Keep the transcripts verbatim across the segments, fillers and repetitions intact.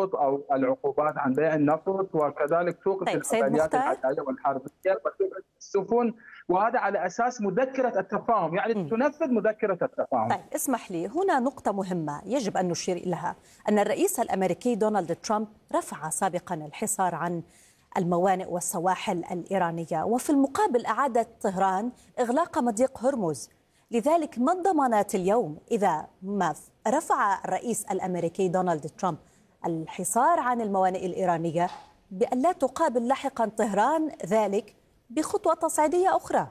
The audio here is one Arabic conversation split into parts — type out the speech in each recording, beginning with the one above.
النفط أو العقوبات عن بيع النفط، وكذلك توقف طيب العمليات العدائية والحربية وتبعد السفن، وهذا على أساس مذكرة التفاهم، يعني م. تنفذ مذكرة التفاهم. طيب اسمح لي، هنا نقطة مهمة يجب أن نشير إليها، أن الرئيس الأمريكي دونالد ترامب رفع سابقا الحصار عن الموانئ والسواحل الإيرانية، وفي المقابل أعادت طهران إغلاق مضيق هرمز. لذلك ما الضمانات اليوم إذا ما رفع الرئيس الأمريكي دونالد ترامب الحصار عن الموانئ الإيرانية بأن لا تقابل لاحقا طهران ذلك بخطوة تصعيدية أخرى؟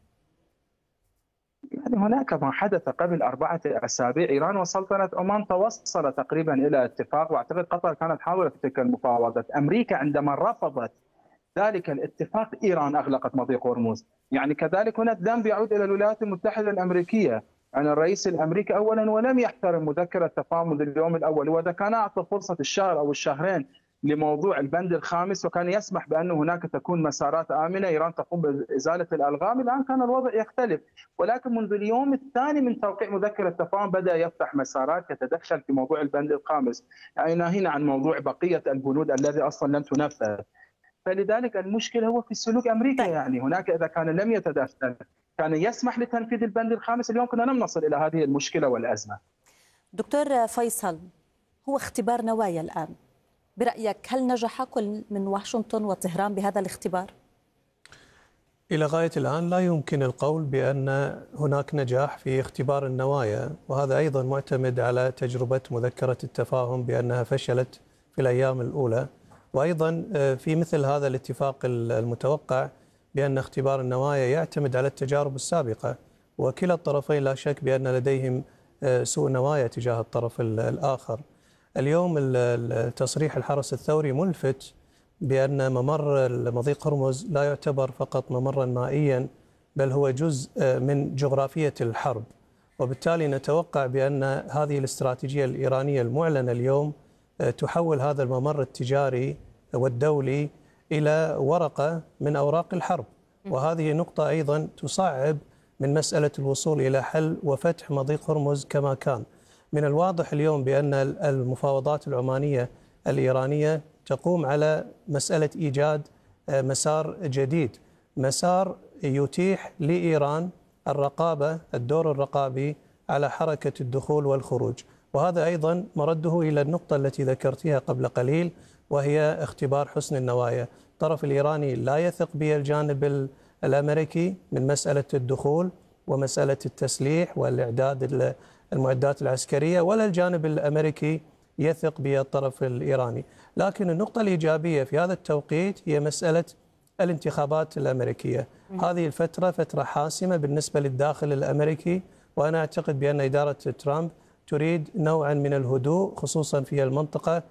يعني هناك ما حدث قبل أربعة أسابيع، إيران وسلطنة عمان توصل تقريبا إلى اتفاق، واعتقد قطر كانت حاضرة في تلك المفاوضات. أمريكا عندما رفضت ذلك الاتفاق إيران أغلقت مضيق هرمز، يعني كذلك هنا الذنب يعود إلى الولايات المتحدة الأمريكية. يعني الرئيس الأمريكي أولا ولم يحترم مذكرة التفاهم منذ اليوم الأول، وإذا كان أعطى فرصة الشهر أو الشهرين لموضوع البند الخامس وكان يسمح بأن هناك تكون مسارات آمنة، إيران تقوم بإزالة الألغام، الآن كان الوضع يختلف. ولكن منذ اليوم الثاني من توقيع مذكرة التفاهم بدأ يفتح مسارات يتدخل في موضوع البند الخامس، يعني ناهينا عن موضوع بقية البنود الذي أصلا لم تنفذ. فلذلك المشكلة هو في سلوك أمريكا، يعني هناك إذا كان لم يتدخل كان يسمح لتنفيذ البند الخامس، اليوم كنا لم نصل إلى هذه المشكلة والأزمة. دكتور فيصل، هو اختبار نوايا الآن، برأيك هل نجح كل من واشنطن وطهران بهذا الاختبار؟ إلى غاية الآن لا يمكن القول بأن هناك نجاح في اختبار النوايا، وهذا أيضا معتمد على تجربة مذكرة التفاهم بأنها فشلت في الأيام الأولى، وأيضا في مثل هذا الاتفاق المتوقع بأن اختبار النوايا يعتمد على التجارب السابقة، وكلا الطرفين لا شك بأن لديهم سوء نوايا تجاه الطرف الآخر. اليوم التصريح الحرس الثوري ملفت بأن ممر مضيق هرمز لا يعتبر فقط ممرا مائيا، بل هو جزء من جغرافية الحرب، وبالتالي نتوقع بأن هذه الاستراتيجية الإيرانية المعلنة اليوم تحول هذا الممر التجاري والدولي إلى ورقة من أوراق الحرب، وهذه نقطة أيضا تصعب من مسألة الوصول إلى حل وفتح مضيق هرمز كما كان. من الواضح اليوم بأن المفاوضات العمانية الإيرانية تقوم على مسألة إيجاد مسار جديد، مسار يتيح لإيران الرقابة، الدور الرقابي على حركة الدخول والخروج، وهذا أيضا مرده إلى النقطة التي ذكرتها قبل قليل، وهي اختبار حسن النوايا. الطرف الإيراني لا يثق بالجانب الأمريكي من مسألة الدخول ومسألة التسليح والإعداد المعدات العسكرية، ولا الجانب الأمريكي يثق بالطرف الإيراني. لكن النقطة الإيجابية في هذا التوقيت هي مسألة الانتخابات الأمريكية. هذه الفترة فترة حاسمة بالنسبة للداخل الأمريكي، وأنا أعتقد بأن إدارة ترامب تريد نوعا من الهدوء خصوصا في المنطقة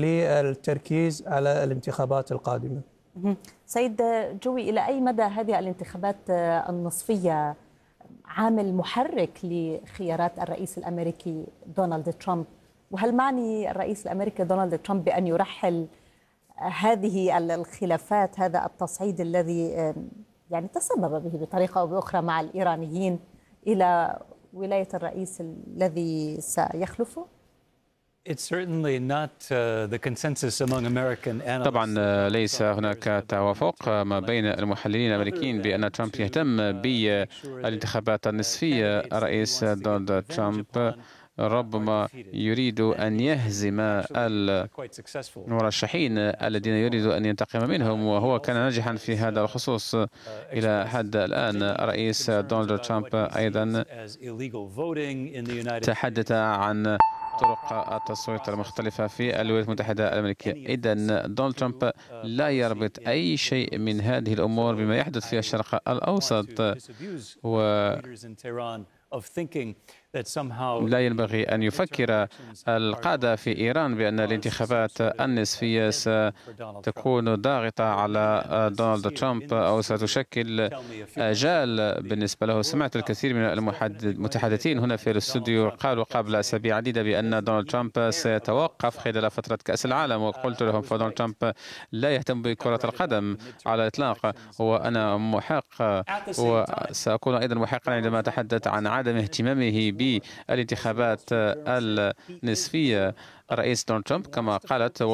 للتركيز على الانتخابات القادمة. سيد جوي، إلى أي مدى هذه الانتخابات النصفية عامل محرك لخيارات الرئيس الأمريكي دونالد ترامب؟ وهل معني الرئيس الأمريكي دونالد ترامب بأن يرحل هذه الخلافات، هذا التصعيد الذي يعني تسبب به بطريقة أو بأخرى مع الإيرانيين، إلى ولاية الرئيس الذي سيخلفه؟ طبعا ليس هناك توافق ما بين المحللين الأمريكيين بأن ترامب يهتم بالانتخابات النصفية. الرئيس دونالد ترامب ربما يريد أن يهزم المرشحين الذين يريد أن ينتقم منهم، وهو كان ناجحا في هذا الخصوص إلى حد الآن. الرئيس دونالد ترامب أيضا تحدث عن طرق التصويت المختلفة في الولايات المتحدة الأمريكية. إذن دونالد ترامب لا يربط أي شيء من هذه الأمور بما يحدث في الشرق الأوسط، و لا ينبغي أن يفكر القادة في إيران بأن الانتخابات النصفية ستكون ضاغطة على دونالد ترامب أو ستشكل آجال بالنسبة له. سمعت الكثير من المتحدثين هنا في الاستوديو قالوا قبل أسابيع عديدة بأن دونالد ترامب سيتوقف خلال فترة كأس العالم، وقلت لهم فدونالد ترامب لا يهتم بكرة القدم على الإطلاق، وأنا محق وسأكون أيضا محقا عندما أتحدث عن عدم اهتمامه بالانتخابات النصفية. الرئيس دونالد ترامب كما قالت